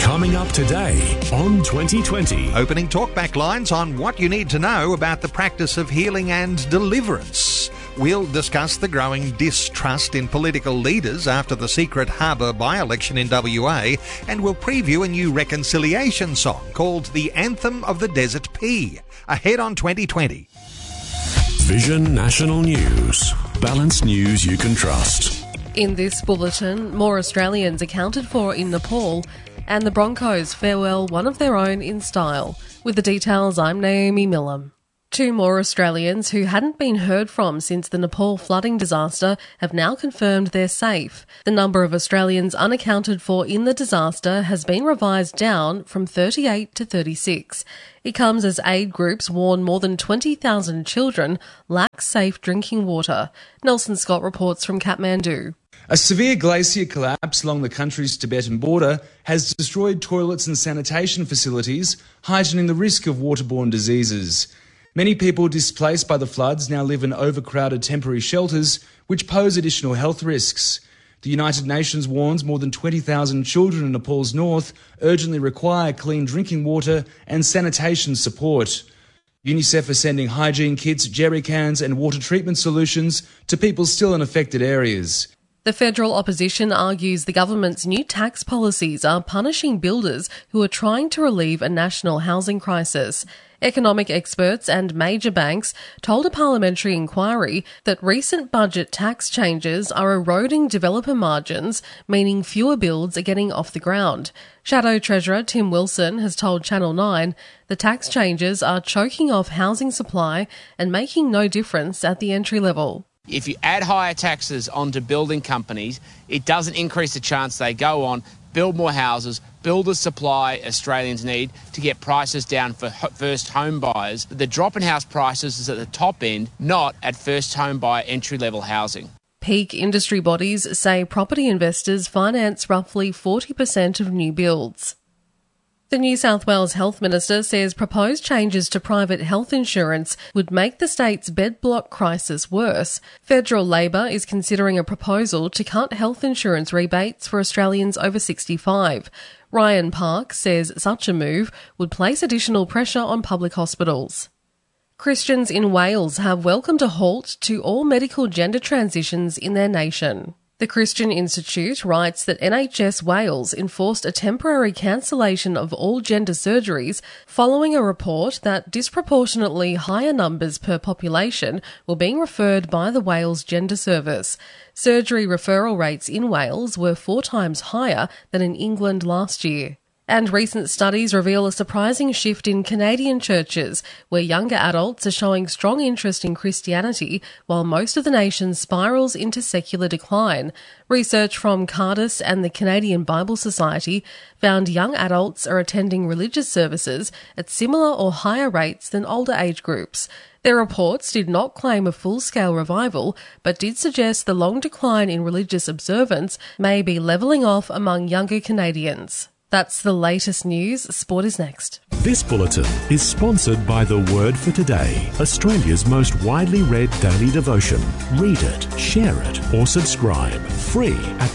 Coming up today on 2020. Opening talkback lines on what you need to know about the practice of healing and deliverance. We'll discuss the growing distrust in political leaders after the Secret Harbour by-election in WA, and we'll preview a new reconciliation song called The Anthem of the Desert Pea. Ahead on 2020. Vision National News. Balanced news you can trust. In this bulletin, more Australians accounted for in Nepal, and the Broncos farewell one of their own in style. With the details, I'm Naomi Millam. Two more Australians who hadn't been heard from since the Nepal flooding disaster have now confirmed they're safe. The number of Australians unaccounted for in the disaster has been revised down from 38 to 36. It comes as aid groups warn more than 20,000 children lack safe drinking water. Nelson Scott reports from Kathmandu. A severe glacier collapse along the country's Tibetan border has destroyed toilets and sanitation facilities, heightening the risk of waterborne diseases. Many people displaced by the floods now live in overcrowded temporary shelters, which pose additional health risks. The United Nations warns more than 20,000 children in Nepal's north urgently require clean drinking water and sanitation support. UNICEF is sending hygiene kits, jerry cans and water treatment solutions to people still in affected areas. The federal opposition argues the government's new tax policies are punishing builders who are trying to relieve a national housing crisis. Economic experts and major banks told a parliamentary inquiry that recent budget tax changes are eroding developer margins, meaning fewer builds are getting off the ground. Shadow Treasurer Tim Wilson has told Channel 9 the tax changes are choking off housing supply and making no difference at the entry level. If you add higher taxes onto building companies, it doesn't increase the chance they go on, build more houses, build the supply Australians need to get prices down for first home buyers. The drop in house prices is at the top end, not at first home buyer entry-level housing. Peak industry bodies say property investors finance roughly 40% of new builds. The New South Wales Health Minister says proposed changes to private health insurance would make the state's bed block crisis worse. Federal Labor is considering a proposal to cut health insurance rebates for Australians over 65. Ryan Park says such a move would place additional pressure on public hospitals. Christians in Wales have welcomed a halt to all medical gender transitions in their nation. The Christian Institute writes that NHS Wales enforced a temporary cancellation of all gender surgeries following a report that disproportionately higher numbers per population were being referred by the Wales Gender Service. Surgery referral rates in Wales were 4 times higher than in England last year. And recent studies reveal a surprising shift in Canadian churches, where younger adults are showing strong interest in Christianity, while most of the nation spirals into secular decline. Research from Cardis and the Canadian Bible Society found young adults are attending religious services at similar or higher rates than older age groups. Their reports did not claim a full-scale revival, but did suggest the long decline in religious observance may be levelling off among younger Canadians. That's the latest news. Sport is next. This bulletin is sponsored by The Word for Today, Australia's most widely read daily devotion. Read it, share it, or subscribe. Free at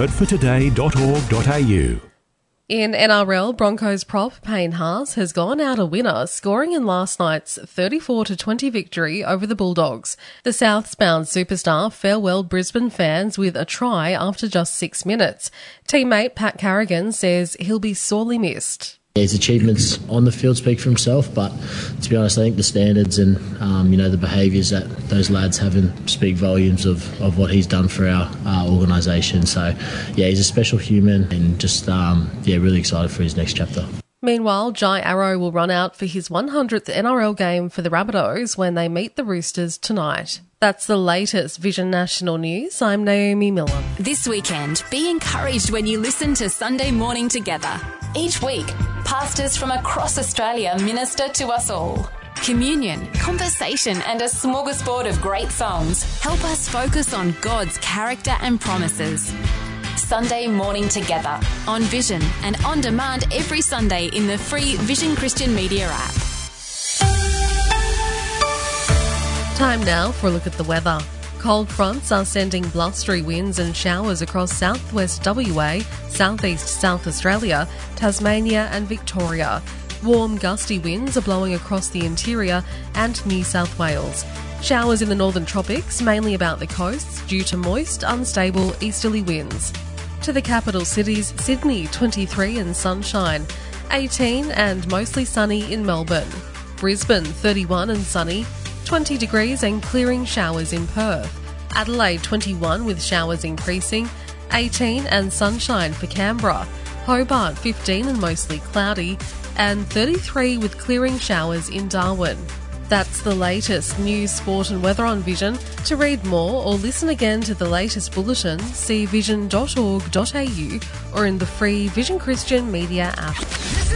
thewordfortoday.org.au. In NRL, Broncos prop Payne Haas has gone out a winner, scoring in last night's 34-20 victory over the Bulldogs. The southbound superstar farewelled Brisbane fans with a try after just 6 minutes. Teammate Pat Carrigan says he'll be sorely missed. His achievements on the field speak for himself, but to be honest, I think the standards and the behaviours that those lads have speak volumes of what he's done for our organisation. So, he's a special human and just really excited for his next chapter. Meanwhile, Jai Arrow will run out for his 100th NRL game for the Rabbitohs when they meet the Roosters tonight. That's the latest Vision National News. I'm Naomi Miller. This weekend, be encouraged when you listen to Sunday Morning Together. Each week, pastors from across Australia minister to us all. Communion, conversation and a smorgasbord of great songs help us focus on God's character and promises. Sunday Morning Together on Vision and on demand every Sunday in the free Vision Christian Media app. Time now for a look at the weather. Cold fronts are sending blustery winds and showers across southwest WA, southeast South Australia, Tasmania and Victoria. Warm, gusty winds are blowing across the interior and New South Wales. Showers in the northern tropics, mainly about the coasts, due to moist, unstable easterly winds. To the capital cities, Sydney 23 and sunshine, 18 and mostly sunny in Melbourne. Brisbane 31 and sunny, 20 degrees and clearing showers in Perth. Adelaide 21 with showers increasing, 18 and sunshine for Canberra. Hobart 15 and mostly cloudy, and 33 with clearing showers in Darwin. That's the latest news, sport and weather on Vision. To read more or listen again to the latest bulletin, see vision.org.au or in the free Vision Christian Media app.